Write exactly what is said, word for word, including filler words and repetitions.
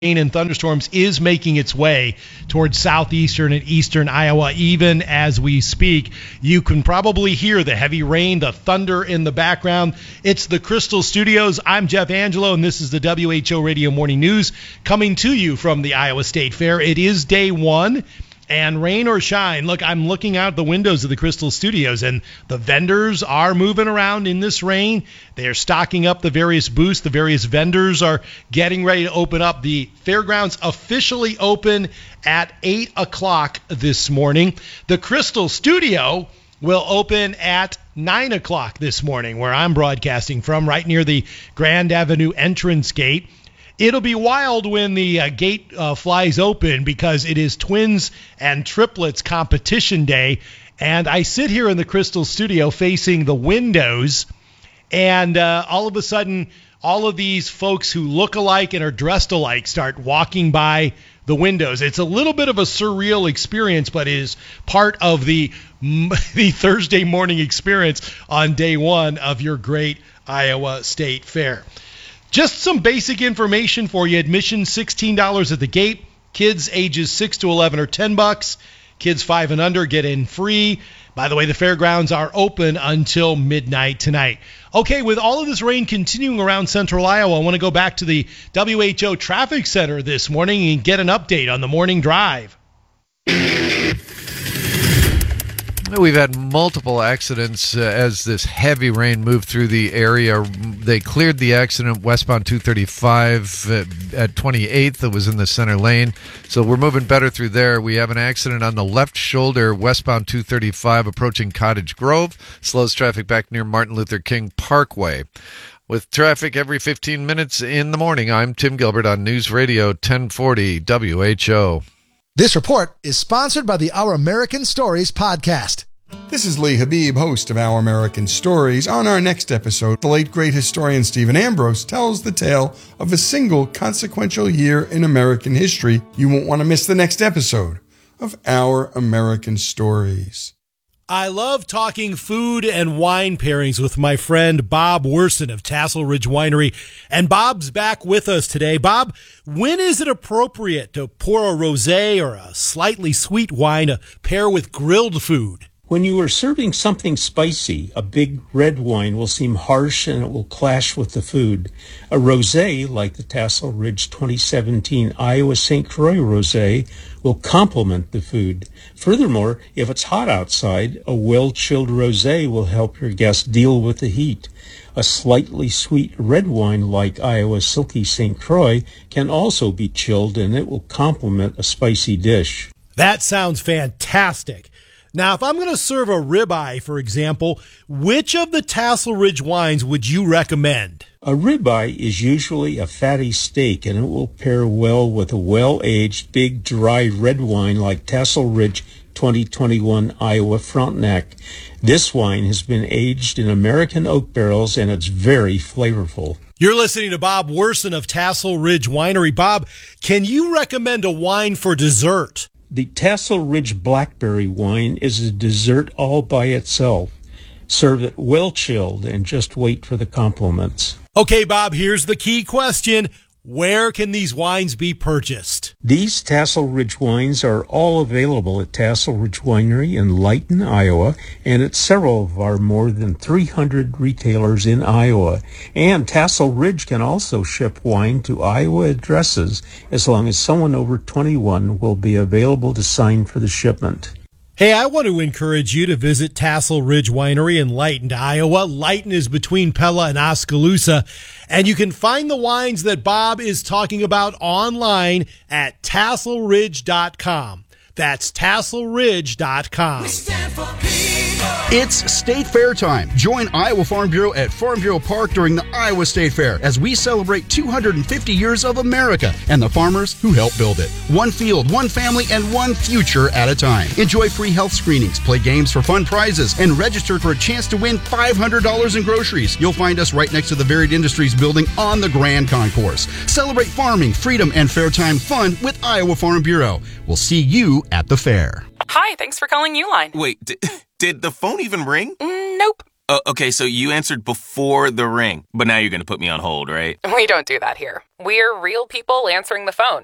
rain and thunderstorms is making its way towards southeastern and eastern Iowa even as we speak. You can probably hear the heavy rain, the thunder in the background. It's the Crystal Studios. I'm Jeff Angelo, and this is the W H O Radio Morning News coming to you from the Iowa State Fair. It is day one. And rain or shine, look, I'm looking out the windows of the Crystal Studios, and the vendors are moving around in this rain. They're stocking up the various booths. The various vendors are getting ready to open up. The fairgrounds officially open at eight o'clock this morning. The Crystal Studio will open at nine o'clock this morning, where I'm broadcasting from, right near the Grand Avenue entrance gate. It'll be wild when the uh, gate uh, flies open because it is twins and triplets competition day. And I sit here in the Crystal Studio facing the windows, and uh, all of a sudden, all of these folks who look alike and are dressed alike start walking by the windows. It's a little bit of a surreal experience, but it is part of the, the Thursday morning experience on day one of your great Iowa State Fair. Just some basic information for you. Admission sixteen dollars at the gate. Kids ages six to eleven are ten bucks. Kids five and under get in free. By the way, the fairgrounds are open until midnight tonight. Okay, with all of this rain continuing around central Iowa, I want to go back to the W H O Traffic Center this morning and get an update on the morning drive. We've had multiple accidents uh, as this heavy rain moved through the area. They cleared the accident westbound two thirty-five at, at twenty-eighth. It was in the center lane. So we're moving better through there. We have an accident on the left shoulder westbound two thirty-five approaching Cottage Grove. Slows traffic back near Martin Luther King Parkway. With traffic every fifteen minutes in the morning, I'm Tim Gilbert on News Radio ten forty W H O. This report is sponsored by the Our American Stories podcast. This is Lee Habib, host of Our American Stories. On our next episode, the late great historian Stephen Ambrose tells the tale of a single consequential year in American history. You won't want to miss the next episode of Our American Stories. I love talking food and wine pairings with my friend Bob Werson of Tassel Ridge Winery. And Bob's back with us today. Bob, when is it appropriate to pour a rosé or a slightly sweet wine to pair with grilled food? When you are serving something spicy, a big red wine will seem harsh and it will clash with the food. A rosé, like the Tassel Ridge twenty seventeen Iowa Saint Croix Rosé, will complement the food. Furthermore, if it's hot outside, a well-chilled rosé will help your guests deal with the heat. A slightly sweet red wine like Iowa Silky Saint Croix can also be chilled, and it will complement a spicy dish. That sounds fantastic. Now, if I'm going to serve a ribeye, for example, which of the Tassel Ridge wines would you recommend? A ribeye is usually a fatty steak, and it will pair well with a well-aged, big, dry red wine like Tassel Ridge twenty twenty-one Iowa Frontenac. This wine has been aged in American oak barrels, and it's very flavorful. You're listening to Bob Werson of Tassel Ridge Winery. Bob, can you recommend a wine for dessert? The Tassel Ridge Blackberry wine is a dessert all by itself. Serve it well chilled and just wait for the compliments. Okay, Bob, here's the key question. Where can these wines be purchased? These Tassel Ridge wines are all available at Tassel Ridge Winery in Lighton, Iowa, and at several of our more than three hundred retailers in Iowa. And Tassel Ridge can also ship wine to Iowa addresses as long as someone over twenty-one will be available to sign for the shipment. Hey, I want to encourage you to visit Tassel Ridge Winery in Lighton, Iowa. Lighton is between Pella and Oskaloosa, and you can find the wines that Bob is talking about online at tassel ridge dot com. That's tassel ridge dot com. It's State Fair time. Join Iowa Farm Bureau at Farm Bureau Park during the Iowa State Fair as we celebrate two hundred fifty years of America and the farmers who helped build it. One field, one family, and one future at a time. Enjoy free health screenings, play games for fun prizes, and register for a chance to win five hundred dollars in groceries. You'll find us right next to the Varied Industries building on the Grand Concourse. Celebrate farming, freedom, and fair time fun with Iowa Farm Bureau. We'll see you at the fair. Hi, thanks for calling Uline. Wait, did, did the phone even ring? Mm, nope. Uh, okay, so you answered before the ring, but now you're going to put me on hold, right? We don't do that here. We're real people answering the phone.